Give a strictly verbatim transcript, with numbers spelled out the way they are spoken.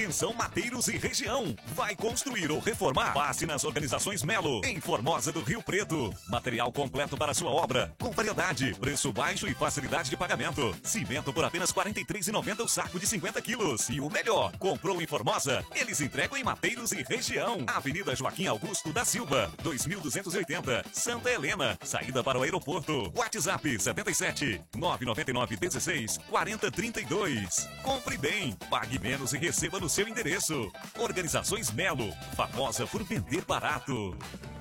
Atenção, mateiros e região. Vai construir ou reformar? Passe nas Organizações Melo, em Formosa do Rio Preto. Material completo para sua obra, com variedade, preço baixo e facilidade de pagamento. Cimento por apenas quarenta e três reais e noventa centavos o saco de cinquenta quilos. E o melhor, comprou em Formosa, eles entregam em Mateiros e região. Avenida Joaquim Augusto da Silva, dois mil duzentos e oitenta, Santa Helena. Saída para o aeroporto. WhatsApp setenta e sete, nove nove nove, dezesseis, quarenta, trinta e dois. Compre bem, pague menos e receba no seu endereço. Organizações Melo, famosa por vender barato.